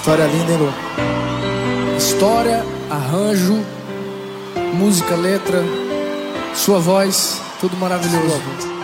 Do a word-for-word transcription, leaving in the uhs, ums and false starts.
História linda, hein, Lu? História, arranjo, música, letra, sua voz, tudo maravilhoso.